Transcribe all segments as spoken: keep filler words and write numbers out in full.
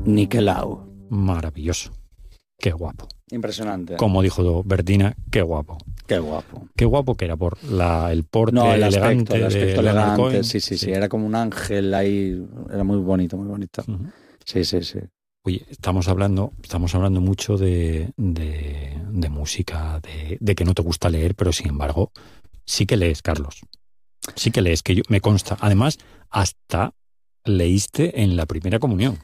Niquelau. Maravilloso. Qué guapo. Impresionante. Como dijo Bertina, qué guapo. Qué guapo. Qué guapo que era por la, el porte no, el elegante. Aspecto, el aspecto de elegante, Cohen. sí, sí, sí, sí. Era como un ángel ahí. Era muy bonito, muy bonito. Uh-huh. Sí, sí, sí. Oye, estamos hablando, estamos hablando mucho de, de, de música, de, de que no te gusta leer, pero sin embargo, sí que lees, Carlos. Sí que lees, que yo, me consta. Además, hasta leíste en la primera comunión.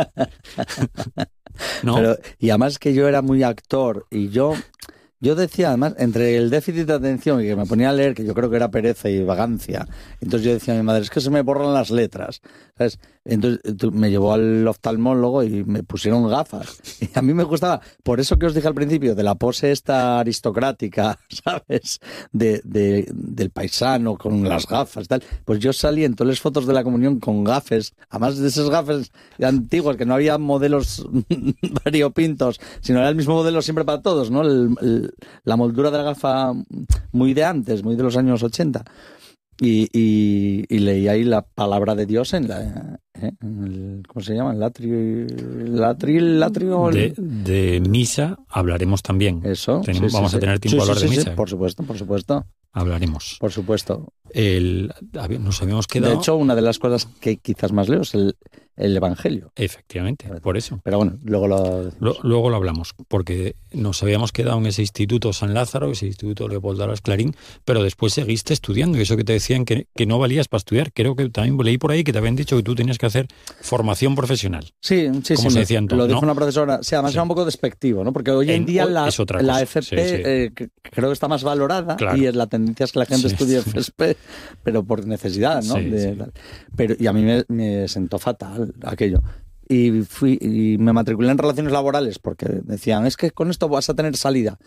¿No? Pero, y además que yo era muy actor y yo... Yo decía, además, entre el déficit de atención y que me ponía a leer, que yo creo que era pereza y vagancia, entonces yo decía a mi madre, es que se me borran las letras, ¿sabes? Entonces me llevó al oftalmólogo y me pusieron gafas. Y a mí me gustaba, por eso que os dije al principio, de la pose esta aristocrática, ¿sabes? De, de, del paisano con las gafas, tal. Pues yo salí en todas las fotos de la comunión con gafas, además de esas gafas antiguas, que no había modelos variopintos, sino era el mismo modelo siempre para todos, ¿no? El, el, la moldura de la gafa muy de antes, muy de los años ochenta. Y, y, y leí ahí la palabra de Dios en la... ¿eh? En el, ¿cómo se llama? El latri... Latri... Latrio... De, de misa hablaremos también. Eso. Tenemos, sí, vamos sí, a tener tiempo sí, a hablar sí, de sí, misa. Sí, por supuesto, por supuesto. Hablaremos. Por supuesto. El, nos habíamos quedado... De hecho, una de las cosas que quizás más leo es el, el Evangelio. Efectivamente, por eso. Pero bueno, luego lo... Lo, luego lo hablamos, porque nos habíamos quedado en ese Instituto San Lázaro, ese Instituto Leopoldo Alas Clarín, pero después seguiste estudiando, y eso que te decían que, que no valías para estudiar. Creo que también leí por ahí que te habían dicho que tú tenías que hacer formación profesional. Sí, sí, como sí. se decía entonces, lo dijo ¿no? una profesora. Sí, además sí. Era un poco despectivo, ¿no? Porque hoy en, en día la, la F P sí, sí. Eh, creo que está más valorada, claro. Y la tendencia es que la gente sí. estudie F P, pero por necesidad, ¿no? Sí, de, sí. Pero, y a mí me, me sentó fatal aquello. Y fui y me matriculé en relaciones laborales porque decían, es que con esto vas a tener salida.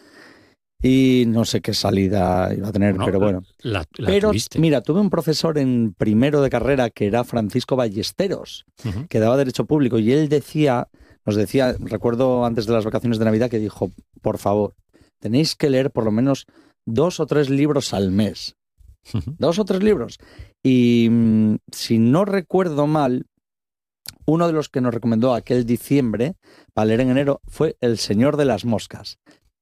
Y no sé qué salida iba a tener, no, pero bueno. La, la pero tuviste. Mira, tuve un profesor en primero de carrera que era Francisco Ballesteros, uh-huh. que daba Derecho Público, y él decía, nos decía, recuerdo antes de las vacaciones de Navidad, que dijo, por favor, tenéis que leer por lo menos dos o tres libros al mes. Uh-huh. Dos o tres libros. Y mmm, si no recuerdo mal, uno de los que nos recomendó aquel diciembre para leer en enero fue El Señor de las Moscas,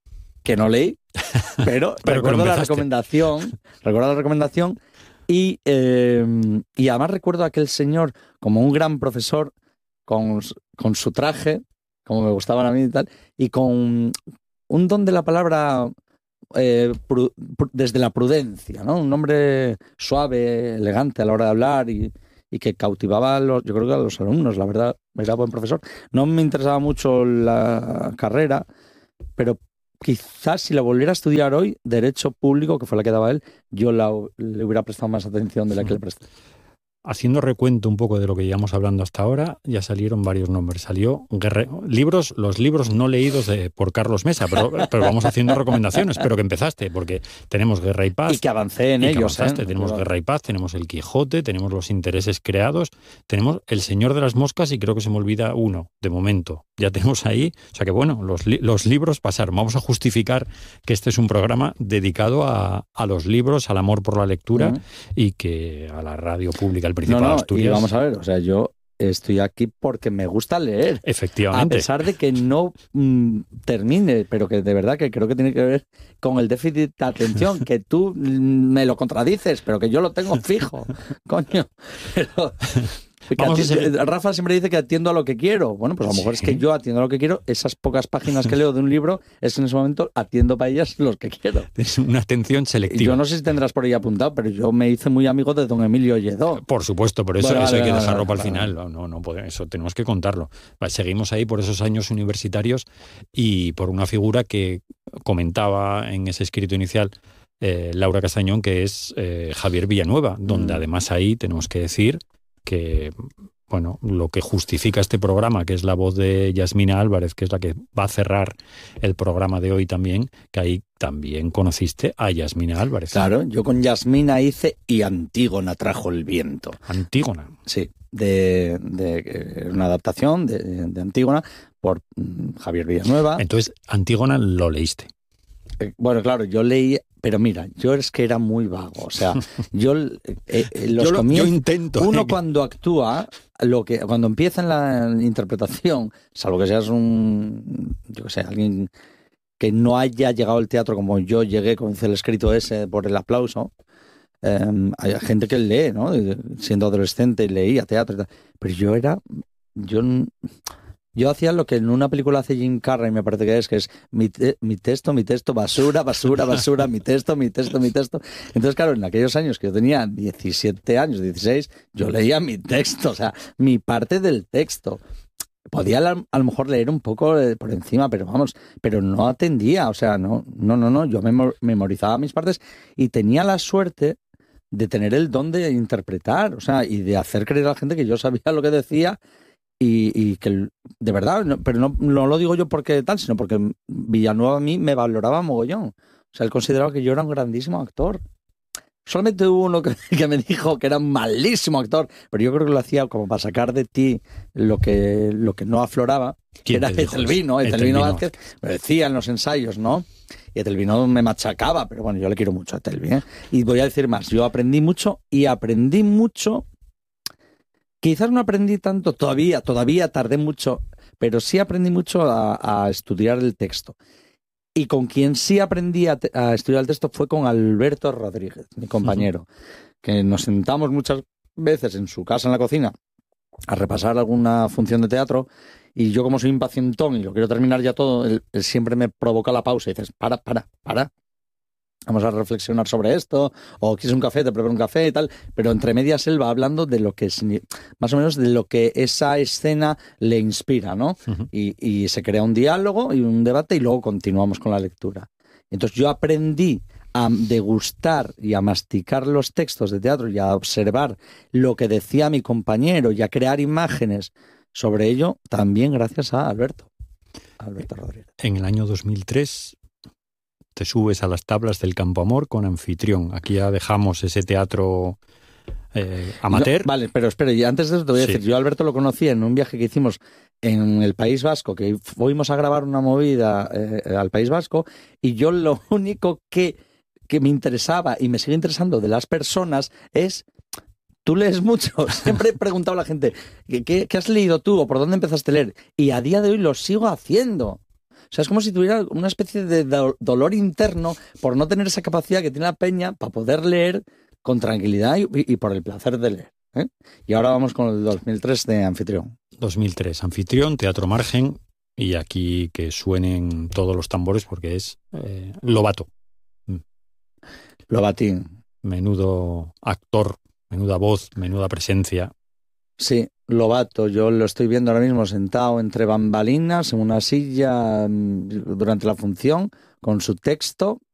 que no leí, pero, pero recuerdo la recomendación, recuerdo la recomendación y, eh, y además recuerdo a aquel señor como un gran profesor con, con su traje, como me gustaban a mí y tal, y con un don de la palabra eh, pru, pru, desde la prudencia, ¿no? Un hombre suave, elegante a la hora de hablar y y que cautivaba a los, yo creo que a los alumnos, la verdad, era buen profesor. No me interesaba mucho la carrera, pero quizás si la volviera a estudiar hoy, Derecho Público, que fue la que daba él, yo la, le hubiera prestado más atención de la que le presté. Haciendo recuento un poco de lo que llevamos hablando hasta ahora, ya salieron varios nombres. Salió Guerre... libros, los libros no leídos de, por Carlos Mesa, pero, pero vamos haciendo recomendaciones. Pero que empezaste, porque tenemos Guerra y Paz. Y que avancé en y ellos. Que ¿eh? Tenemos claro. Guerra y Paz, tenemos El Quijote, tenemos Los Intereses Creados, tenemos El Señor de las Moscas y creo que se me olvida uno, de momento. Ya tenemos ahí, o sea que bueno, los, li los libros pasaron. Vamos a justificar que este es un programa dedicado a, a los libros, al amor por la lectura uh-huh. y que a la radio pública, el Principado no, no, de Asturias. Y vamos a ver, o sea, yo estoy aquí porque me gusta leer. Efectivamente. A pesar de que no mmm, termine, pero que de verdad que creo que tiene que ver con el déficit de atención, que tú me lo contradices, pero que yo lo tengo fijo. Coño. Pero... Vamos ati- a Rafa siempre dice que atiendo a lo que quiero. Bueno, pues a lo mejor sí. es que yo atiendo a lo que quiero. Esas pocas páginas que leo de un libro es que en ese momento atiendo para ellas los que quiero. Es una atención selectiva. Y yo no sé si tendrás por ahí apuntado, pero yo me hice muy amigo de don Emilio Lledó. Por supuesto, pero eso, bueno, eso vale, hay que vale, dejarlo vale, para vale, el final. vale. No, no podemos, eso tenemos que contarlo. Seguimos ahí por esos años universitarios y por una figura que comentaba en ese escrito inicial eh, Laura Castañón, que es eh, Javier Villanueva, donde mm. además ahí tenemos que decir que... Bueno, lo que justifica este programa, que es la voz de Yasmina Álvarez, que es la que va a cerrar el programa de hoy también, que ahí también conociste a Yasmina Álvarez. Claro, yo con Yasmina hice Y Antígona trajo el viento. Antígona. Sí, de, de una adaptación de, de Antígona por Javier Villanueva. Entonces, Antígona lo leíste. Eh, bueno, claro, yo leí pero mira, yo es que era muy vago. O sea, yo eh, eh, los yo, lo, comienzos, yo intento. Uno ¿eh? cuando actúa, lo que cuando empieza en la interpretación, salvo que seas un, yo qué sé, alguien que no haya llegado al teatro como yo llegué, como dice el escrito ese, por el aplauso. Eh, hay gente que lee, ¿no? Siendo adolescente leía teatro y tal. Pero yo era, yo, yo hacía lo que en una película hace Jim Carrey, me parece que es, que es mi, te, mi texto, mi texto, basura, basura, basura, mi texto, mi texto, mi texto. Entonces, claro, en aquellos años que yo tenía diecisiete años, dieciséis, yo leía mi texto, o sea, mi parte del texto. Podía a lo mejor leer un poco por encima, pero vamos, pero no atendía, o sea, no, no, no, no, yo memorizaba mis partes y tenía la suerte de tener el don de interpretar, o sea, y de hacer creer a la gente que yo sabía lo que decía y, y que, de verdad, no, pero no, no lo digo yo porque tal, sino porque Villanueva a mí me valoraba mogollón, o sea, él consideraba que yo era un grandísimo actor. Solamente hubo uno que, que me dijo que era un malísimo actor, pero yo creo que lo hacía como para sacar de ti lo que, lo que no afloraba, que era Etelvino, Etelvino Vázquez, me decía en los ensayos, ¿no? Y Etelvino me machacaba, pero bueno, yo le quiero mucho a Etelvi, ¿eh? Y voy a decir más, yo aprendí mucho y aprendí mucho, quizás no aprendí tanto, todavía, todavía tardé mucho, pero sí aprendí mucho a, a estudiar el texto. Y con quien sí aprendí a, a estudiar el texto fue con Alberto Rodríguez, mi compañero, uh-huh. que nos sentamos muchas veces en su casa, en la cocina, a repasar alguna función de teatro, y yo como soy impacientón y lo quiero terminar ya todo, él, él siempre me provoca la pausa y dices, para, para, para, vamos a reflexionar sobre esto, o quieres un café, te preparo un café y tal, pero entre medias él va hablando de lo que es, más o menos de lo que esa escena le inspira, ¿no? Uh-huh. Y, y se crea un diálogo y un debate y luego continuamos con la lectura. Entonces yo aprendí a degustar y a masticar los textos de teatro y a observar lo que decía mi compañero y a crear imágenes sobre ello, también gracias a Alberto, a Alberto Rodríguez. En el año dos mil tres... te subes a las tablas del Campo Amor con Anfitrión. Aquí ya dejamos ese teatro eh, amateur. No, vale, pero espera, y antes de eso te voy a sí. decir, yo a Alberto lo conocí en un viaje que hicimos en el País Vasco, que fuimos a grabar una movida eh, al País Vasco, y yo lo único que, que me interesaba y me sigue interesando de las personas es... Tú lees mucho. Siempre he preguntado a la gente, ¿qué, qué has leído tú o por dónde empezaste a leer? Y a día de hoy lo sigo haciendo. O sea, es como si tuviera una especie de do- dolor interno por no tener esa capacidad que tiene la peña para poder leer con tranquilidad y, y por el placer de leer, ¿eh? Y ahora vamos con el dos mil tres de Anfitrión. dos mil tres, Anfitrión, Teatro Margen, y aquí que suenen todos los tambores porque es eh, Lobato. Lobatín. Menudo actor, menuda voz, menuda presencia. Sí, Lobato, yo lo estoy viendo ahora mismo sentado entre bambalinas en una silla durante la función con su texto